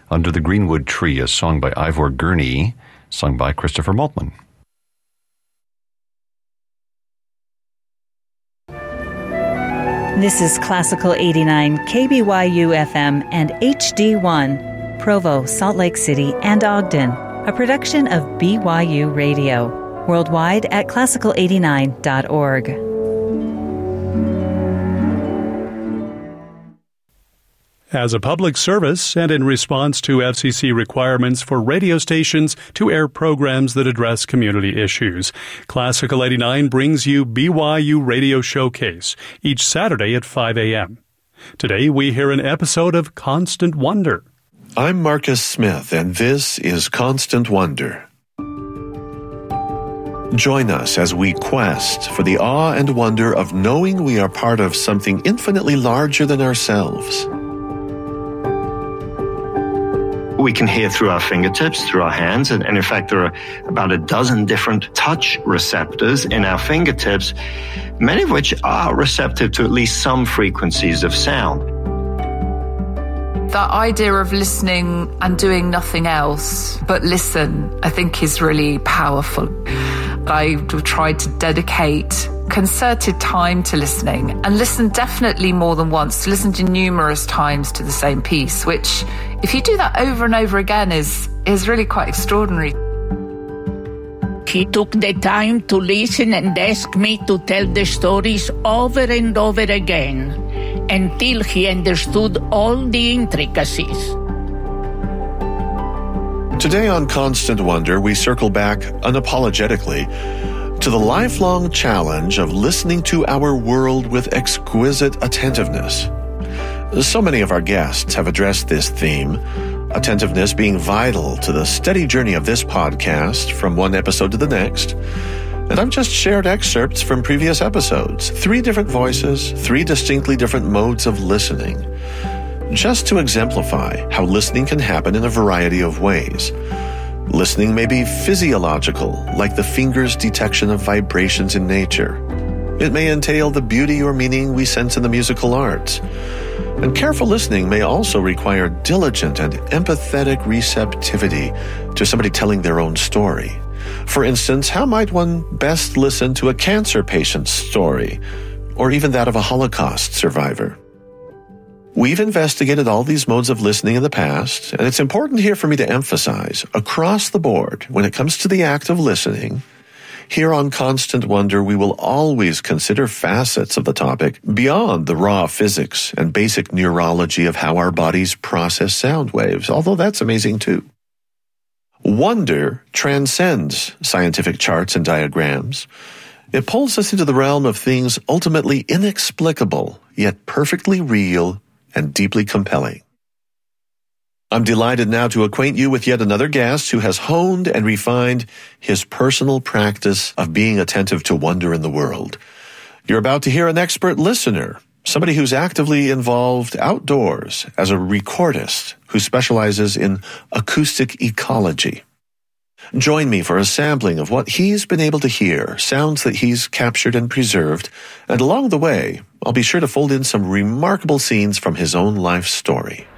Under the Greenwood Tree, a song by Ivor Gurney, sung by Christopher Maltman. This is Classical 89, KBYU FM and HD1, Provo, Salt Lake City, and Ogden, a production of BYU Radio, worldwide at classical89.org. As a public service and in response to FCC requirements for radio stations to air programs that address community issues, Classical 89 brings you BYU Radio Showcase each Saturday at 5 a.m. Today we hear an episode of Constant Wonder. I'm Marcus Smith, and this is Constant Wonder. Join us as we quest for the awe and wonder of knowing we are part of something infinitely larger than ourselves. We can hear through our fingertips, through our hands, and in fact there are about a dozen different touch receptors in our fingertips, many of which are receptive to at least some frequencies of sound. That idea of listening and doing nothing else but listen, I think is really powerful. I've tried to dedicate concerted time to listening and listen definitely more than once, to listen to numerous times to the same piece, which if you do that over and over again is really quite extraordinary. He took the time to listen and ask me to tell the stories over and over again until he understood all the intricacies. Today on Constant Wonder, we circle back unapologetically to the lifelong challenge of listening to our world with exquisite attentiveness. So many of our guests have addressed this theme, attentiveness being vital to the steady journey of this podcast from one episode to the next. And I've just shared excerpts from previous episodes, 3 different voices, 3 distinctly different modes of listening, just to exemplify how listening can happen in a variety of ways. Listening may be physiological, like the finger's detection of vibrations in nature. It may entail the beauty or meaning we sense in the musical arts. And careful listening may also require diligent and empathetic receptivity to somebody telling their own story. For instance, how might one best listen to a cancer patient's story, or even that of a Holocaust survivor? We've investigated all these modes of listening in the past, and it's important here for me to emphasize, across the board, when it comes to the act of listening, here on Constant Wonder, we will always consider facets of the topic beyond the raw physics and basic neurology of how our bodies process sound waves, although that's amazing too. Wonder transcends scientific charts and diagrams. It pulls us into the realm of things ultimately inexplicable, yet perfectly real and deeply compelling. I'm delighted now to acquaint you with yet another guest who has honed and refined his personal practice of being attentive to wonder in the world. You're about to hear an expert listener, somebody who's actively involved outdoors as a recordist who specializes in acoustic ecology. Join me for a sampling of what he's been able to hear, sounds that he's captured and preserved, and along the way, I'll be sure to fold in some remarkable scenes from his own life story.